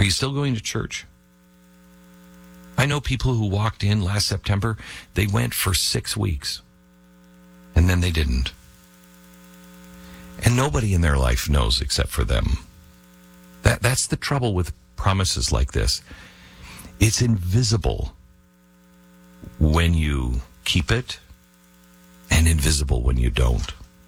you still going to church? I know people who walked in last September, they went for 6 weeks, and then they didn't. And nobody in their life knows except for them. That's the trouble with promises like this. It's invisible when you keep it, and invisible when you don't.